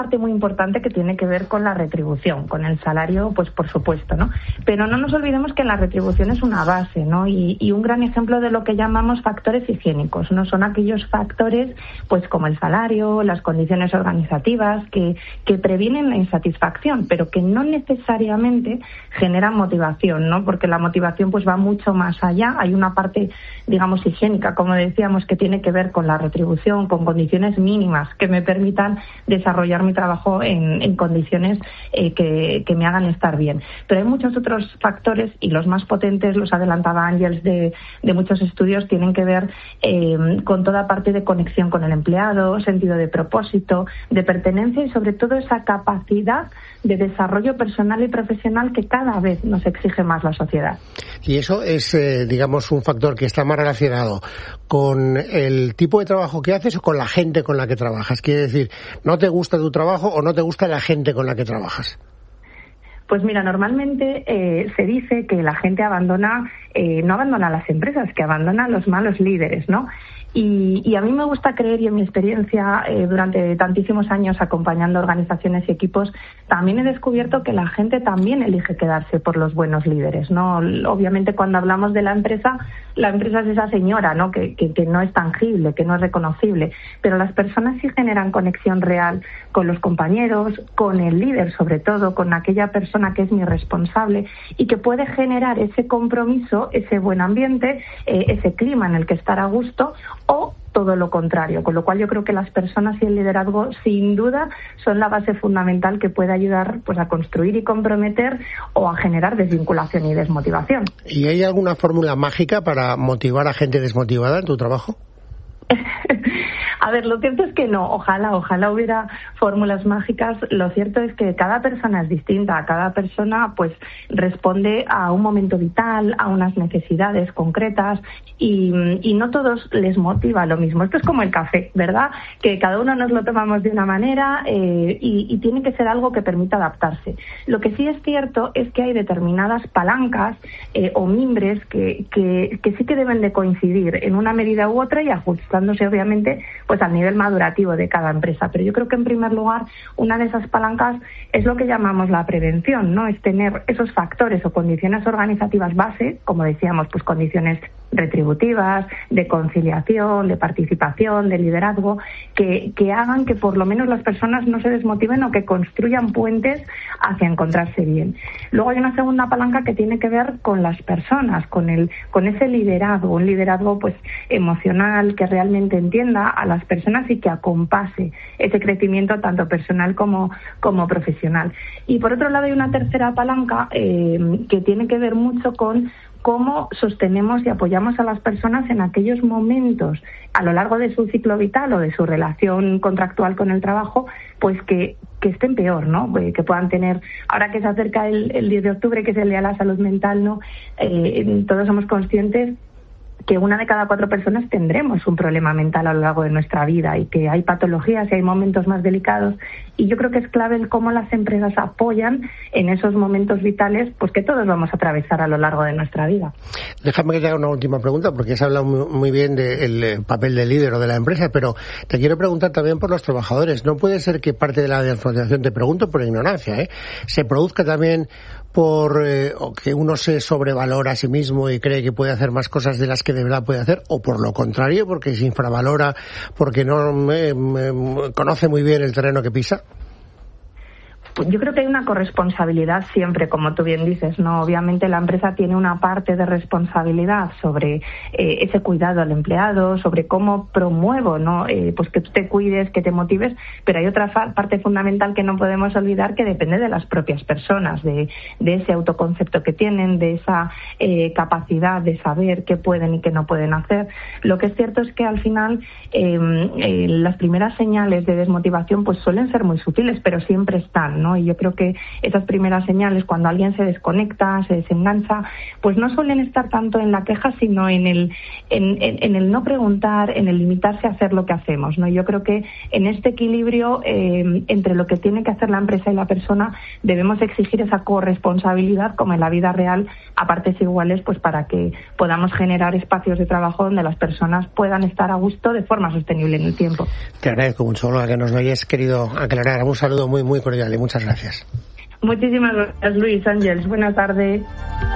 parte muy importante que tiene que ver con la retribución, con el salario, pues por supuesto, ¿no? Pero no nos olvidemos que la retribución es una base, ¿no? Y un gran ejemplo de lo que llamamos factores higiénicos, ¿no? Son aquellos factores, pues como el salario, las condiciones organizativas, que previenen la insatisfacción, pero que no necesariamente generan motivación, ¿no? Porque la motivación pues va mucho más allá. Hay una parte, digamos, higiénica, como decíamos, que tiene que ver con la retribución, con condiciones mínimas que me permitan desarrollar mi trabajo en condiciones que me hagan estar bien. Pero hay muchos otros factores, y los más potentes, los adelantaba Ángels de muchos estudios, tienen que ver con toda parte de conexión con el empleado, sentido de propósito, de pertenencia y sobre todo esa capacidad de desarrollo personal y profesional que cada vez nos exige más la sociedad. Y eso es, digamos, un factor que está más relacionado con el tipo de trabajo que haces o con la gente con la que trabajas. Quiere decir, ¿no te gusta tu trabajo o no te gusta la gente con la que trabajas? Pues mira, normalmente se dice que la gente no abandona las empresas, que abandona a los malos líderes, ¿no? Y a mí me gusta creer, y en mi experiencia durante tantísimos años acompañando organizaciones y equipos, también he descubierto que la gente también elige quedarse por los buenos líderes, ¿no? Obviamente cuando hablamos de la empresa es esa señora, ¿no? Que no es tangible, que no es reconocible, pero las personas sí generan conexión real con los compañeros, con el líder sobre todo, con aquella persona que es mi responsable y que puede generar ese compromiso, ese buen ambiente, ese clima en el que estar a gusto, o todo lo contrario, con lo cual yo creo que las personas y el liderazgo sin duda son la base fundamental que puede ayudar pues a construir y comprometer o a generar desvinculación y desmotivación. ¿Y hay alguna fórmula mágica para motivar a gente desmotivada en tu trabajo? A ver, lo cierto es que no, ojalá hubiera fórmulas mágicas. Lo cierto es que cada persona es distinta, cada persona pues responde a un momento vital, a unas necesidades concretas y no todos les motiva lo mismo. Esto es como el café, ¿verdad? Que cada uno nos lo tomamos de una manera y tiene que ser algo que permita adaptarse. Lo que sí es cierto es que hay determinadas palancas o mimbres que sí que deben de coincidir en una medida u otra y ajustándose obviamente pues al nivel madurativo de cada empresa. Pero yo creo que en primer lugar una de esas palancas es lo que llamamos la prevención, ¿no? Es tener esos factores o condiciones organizativas base, como decíamos, pues condiciones retributivas, de conciliación, de participación, de liderazgo, que hagan que por lo menos las personas no se desmotiven o que construyan puentes hacia encontrarse bien. Luego hay una segunda palanca que tiene que ver con las personas, con ese liderazgo, un liderazgo pues emocional que realmente entienda a las personas y que acompase ese crecimiento tanto personal como profesional. Y por otro lado hay una tercera palanca que tiene que ver mucho con cómo sostenemos y apoyamos a las personas en aquellos momentos a lo largo de su ciclo vital o de su relación contractual con el trabajo, pues que estén peor, ¿no? Que puedan tener, ahora que se acerca el 10 de octubre, que es el Día de la Salud Mental, ¿no? Todos somos conscientes que 1 de cada 4 personas tendremos un problema mental a lo largo de nuestra vida y que hay patologías y hay momentos más delicados, y yo creo que es clave el cómo las empresas apoyan en esos momentos vitales pues que todos vamos a atravesar a lo largo de nuestra vida. Déjame que te haga una última pregunta, porque has hablado muy bien del papel del líder o de la empresa, pero te quiero preguntar también por los trabajadores. No puede ser que parte de la desmotivación, te pregunto por ignorancia, se produzca también por que uno se sobrevalora a sí mismo y cree que puede hacer más cosas de las que de verdad puede hacer, o por lo contrario, porque se infravalora, porque no conoce muy bien el terreno que pisa? Yo creo que hay una corresponsabilidad siempre, como tú bien dices, ¿no? Obviamente la empresa tiene una parte de responsabilidad sobre ese cuidado al empleado, sobre cómo promuevo, ¿no? Pues que tú te cuides, que te motives, pero hay otra parte fundamental que no podemos olvidar, que depende de las propias personas, de ese autoconcepto que tienen, de esa capacidad de saber qué pueden y qué no pueden hacer. Lo que es cierto es que al final las primeras señales de desmotivación pues suelen ser muy sutiles, pero siempre están, ¿no? Y yo creo que esas primeras señales, cuando alguien se desconecta, se desengancha, pues no suelen estar tanto en la queja, sino en el no preguntar, en el limitarse a hacer lo que hacemos, ¿no? Yo creo que en este equilibrio entre lo que tiene que hacer la empresa y la persona, debemos exigir esa corresponsabilidad, como en la vida real, a partes iguales, pues para que podamos generar espacios de trabajo donde las personas puedan estar a gusto de forma sostenible en el tiempo. Te agradezco mucho, Olga, que nos lo hayas querido aclarar. Un saludo muy, muy cordial y muchas gracias. Muchísimas gracias, Luis. Ángeles, buenas tardes.